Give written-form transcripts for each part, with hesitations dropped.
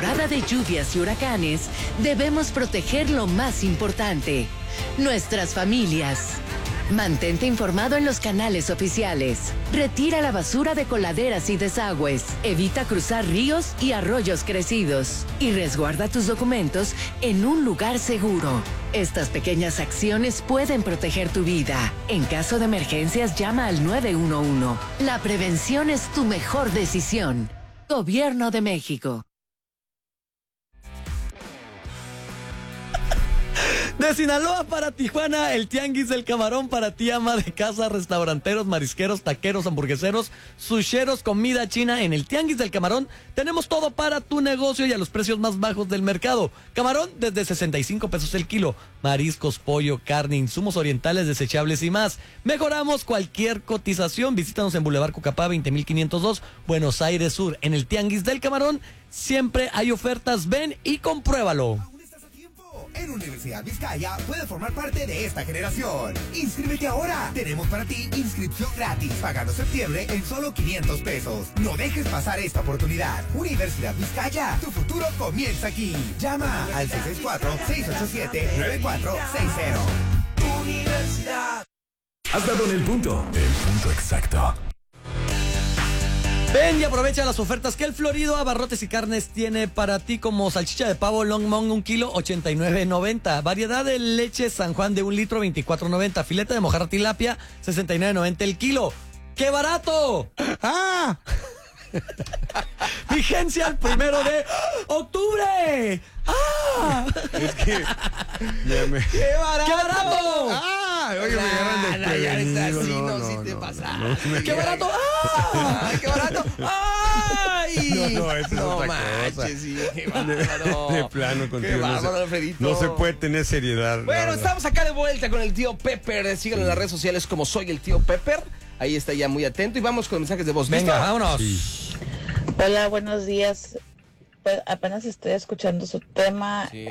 temporada de lluvias y huracanes, debemos proteger lo más importante, nuestras familias. Mantente informado en los canales oficiales. Retira la basura de coladeras y desagües. Evita cruzar ríos y arroyos crecidos. Y resguarda tus documentos en un lugar seguro. Estas pequeñas acciones pueden proteger tu vida. En caso de emergencias, llama al 911. La prevención es tu mejor decisión. Gobierno de México. De Sinaloa para Tijuana, el Tianguis del Camarón para ti, ama de casa, restauranteros, marisqueros, taqueros, hamburgueseros, susheros, comida china. En el Tianguis del Camarón tenemos todo para tu negocio y a los precios más bajos del mercado. Camarón desde 65 pesos el kilo. Mariscos, pollo, carne, insumos orientales, desechables y más. Mejoramos cualquier cotización. Visítanos en Boulevard Cucapá 20502, Buenos Aires Sur. En el Tianguis del Camarón siempre hay ofertas. Ven y compruébalo. En Universidad Vizcaya puedes formar parte de esta generación. ¡Inscríbete ahora! Tenemos para ti inscripción gratis, pagando septiembre en solo 500 pesos. No dejes pasar esta oportunidad. Universidad Vizcaya, tu futuro comienza aquí. Llama al 664-687-9460. Universidad. Has dado en el punto exacto. Ven y aprovecha las ofertas que el Florido Abarrotes y Carnes tiene para ti, como salchicha de pavo Long Mong 1 kilo, 89.90. Variedad de leche San Juan de 1 litro, 24.90. Filete de mojarra tilapia, 69.90 el kilo. ¡Qué barato! ¡Ah! Vigencia el 1 de octubre. ¡Ah! Es que ¡Qué barato! ¡Ah! Oye, me agarran desprevenido. ¡Qué barato! ¡Ah! ¡Qué barato! ¡Ay! No, eso es otra cosa. Sí, qué bárbaro. De plano contigo. Qué bárbaro, Alfredito. No se puede tener seriedad. Bueno, no. estamos acá de vuelta con el tío Pepper. Síganlo en las redes sociales como Soy el Tío Pepper. Ahí está ya muy atento. Y vamos con mensajes de voz. Venga, ¿Listo? vámonos. Sí. Hola, buenos días. Pues apenas estoy escuchando su tema, Sí.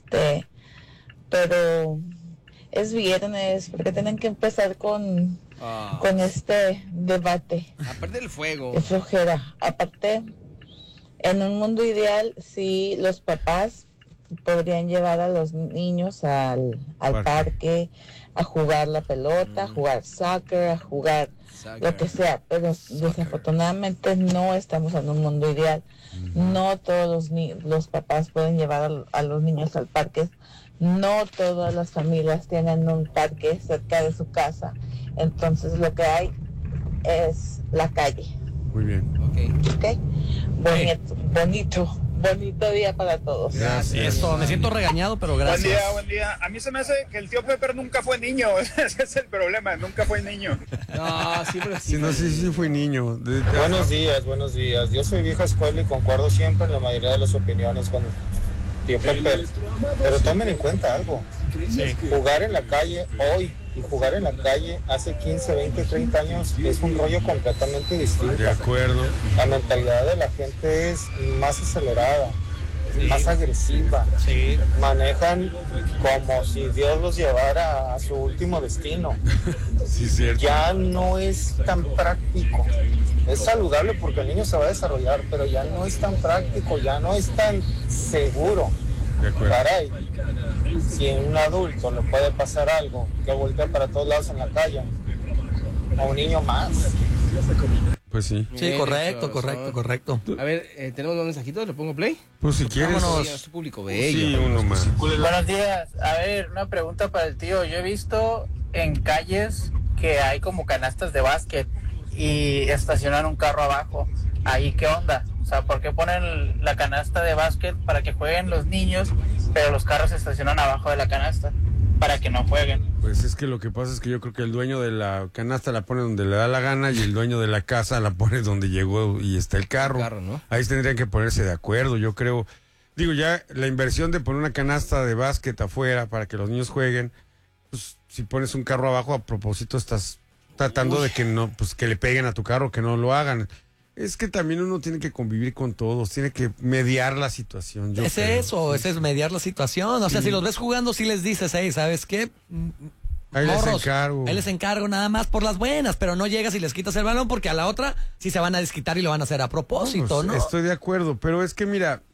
pero es viernes, porque tienen que empezar con este debate. Aparte del fuego. Qué flojera. Aparte, en un mundo ideal, sí, los papás podrían llevar a los niños al parque, a jugar la pelota, a jugar soccer, a jugar lo que sea, pero desafortunadamente no estamos en un mundo ideal. No todos los papás pueden llevar a los niños al parque. No todas las familias tienen un parque cerca de su casa. Entonces lo que hay es la calle. Muy bien. ¿Ok? Bonito día para todos. Gracias. Eso, me siento regañado, pero gracias. Buen día. A mí se me hace que el tío Pepper nunca fue niño. Ese es el problema, nunca fue niño. No, siempre sí. Sí fui niño. Buenos días. Yo soy vieja escuela y concuerdo siempre en la mayoría de las opiniones con tío Pepper. Pero tomen en cuenta algo. Sí. Jugar en la calle hoy y jugar en la calle hace 15, 20, 30 años es un rollo completamente distinto. De acuerdo. La mentalidad de la gente es más acelerada, más agresiva. Sí. Manejan como si Dios los llevara a su último destino. Sí, cierto. Ya no es tan práctico. Es saludable porque el niño se va a desarrollar, pero ya no es tan práctico, ya no es tan seguro. De acuerdo. Caray, si a un adulto le puede pasar algo, que voltea para todos lados en la calle, a un niño más. Pues sí. Sí, correcto. A ver, tenemos dos mensajitos, ¿le pongo play? Pues si quieres. Vámonos. Sí, es tu público bello. Sí, uno más. Buenos días. A ver, una pregunta para el tío. Yo he visto en calles que hay como canastas de básquet y estacionan un carro abajo. Ahí, ¿qué onda? O sea, ¿por qué ponen la canasta de básquet para que jueguen los niños, pero los carros se estacionan abajo de la canasta para que no jueguen? Pues es que lo que pasa es que yo creo que el dueño de la canasta la pone donde le da la gana y el dueño de la casa la pone donde llegó y está el carro. ¿No? Ahí tendrían que ponerse de acuerdo, yo creo. Digo, ya la inversión de poner una canasta de básquet afuera para que los niños jueguen, pues si pones un carro abajo, a propósito estás tratando de que no, pues que le peguen a tu carro, que no lo hagan. Es que también uno tiene que convivir con todos, tiene que mediar la situación. Ese es mediar la situación. O sea, si los ves jugando, sí les dices, hey, ¿sabes qué? Ahí les encargo. Ahí les encargo nada más por las buenas, pero no llegas y les quitas el balón porque a la otra sí se van a desquitar y lo van a hacer a propósito, Pues, ¿no? Estoy de acuerdo, pero es que mira,